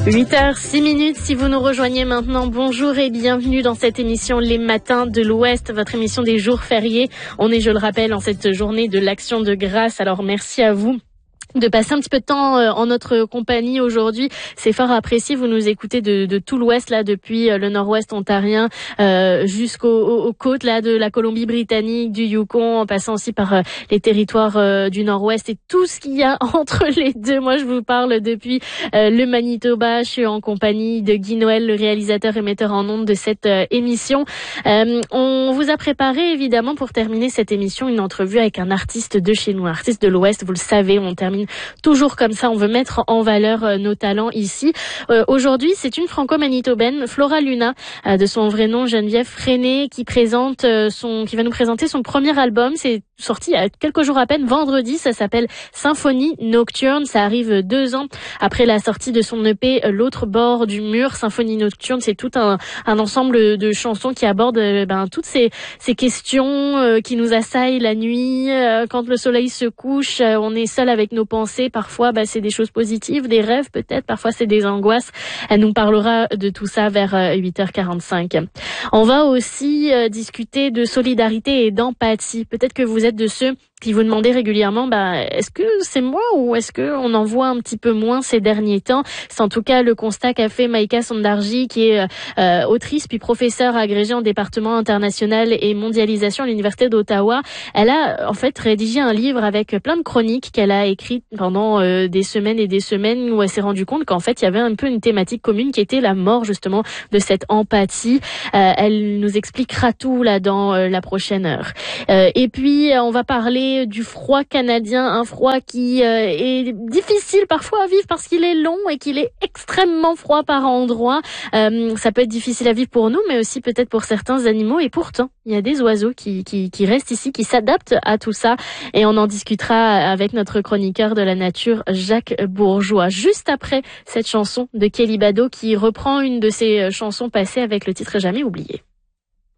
8h06. Si vous nous rejoignez maintenant, bonjour et bienvenue dans cette émission Les Matins de l'Ouest, votre émission des jours fériés. On est, je le rappelle, en cette journée de l'Action de grâce. Alors merci à vous de passer un petit peu de temps en notre compagnie aujourd'hui. C'est fort apprécié. Vous nous écoutez de tout l'Ouest, là, depuis le Nord-Ouest ontarien jusqu'aux côtes là de la Colombie-Britannique, du Yukon, en passant aussi par les territoires du Nord-Ouest et tout ce qu'il y a entre les deux. Moi, je vous parle depuis le Manitoba. Je suis en compagnie de Guy Noël, le réalisateur et metteur en ondes de cette émission. On vous a préparé, évidemment, pour terminer cette émission, une entrevue avec un artiste de chez nous, un artiste de l'Ouest. Vous le savez, on termine toujours comme ça, on veut mettre en valeur nos talents ici. Aujourd'hui, c'est une franco-manitobaine, Flora Luna, de son vrai nom Geneviève Freinet, qui va nous présenter son premier album. C'est sorti il y a quelques jours à peine, vendredi. Ça s'appelle Symphonie Nocturne. Ça arrive 2 ans après la sortie de son EP L'autre bord du mur. Symphonie Nocturne, c'est tout un ensemble de chansons qui abordent toutes ces questions qui nous assaillent la nuit. Quand le soleil se couche, on est seul avec nos pensées. Parfois, c'est des choses positives, des rêves peut-être. Parfois, c'est des angoisses. Elle nous parlera de tout ça vers 8h45. On va aussi discuter de solidarité et d'empathie. Peut-être que vous êtes de ceux qui vous demandez régulièrement, est-ce que c'est moi ou est-ce que on en voit un petit peu moins ces derniers temps? C'est en tout cas le constat qu'a fait Maïka Sondarji, qui est autrice puis professeure agrégée en département international et mondialisation à l'Université d'Ottawa. Elle a en fait rédigé un livre avec plein de chroniques qu'elle a écrites pendant des semaines et des semaines, où elle s'est rendue compte qu'en fait il y avait un peu une thématique commune qui était la mort justement de cette empathie. Elle nous expliquera tout là dans la prochaine heure. Et puis on va parler du froid canadien, un froid qui est difficile parfois à vivre parce qu'il est long et qu'il est extrêmement froid par endroits. Ça peut être difficile à vivre pour nous, mais aussi peut-être pour certains animaux. Et pourtant, il y a des oiseaux qui restent ici, qui s'adaptent à tout ça. Et on en discutera avec notre chroniqueur de la nature, Jacques Bourgeois, juste après cette chanson de Kelly Bado qui reprend une de ses chansons passées avec le titre Jamais oublié.